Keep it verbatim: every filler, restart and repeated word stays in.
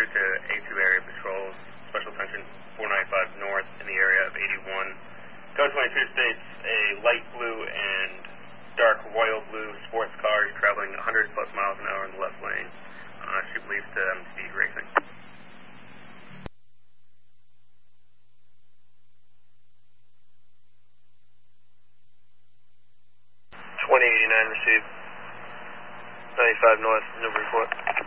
route to A two area patrols, special attention four ninety-five north in the area of eighty-one. Code twenty-two states a light blue and dark royal blue sports car is traveling one hundred plus miles an hour in the left lane. Uh, she believes to um, speed racing. twenty eighty-nine received. ninety-five north, no report.